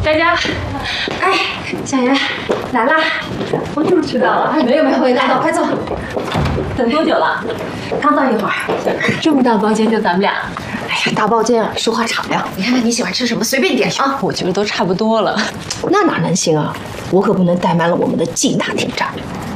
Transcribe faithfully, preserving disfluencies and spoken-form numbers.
佳佳，哎，小袁来啦！我就是迟到了。哎，没有没有，我来到，快坐。等多久了？刚到一会儿。这么大包间就咱们俩。哎呀，大包间说话敞亮。你看看你喜欢吃什么，随便点啊。 我觉得都差不多了。 那哪能行啊？我可不能怠慢了我们的劲大挑战。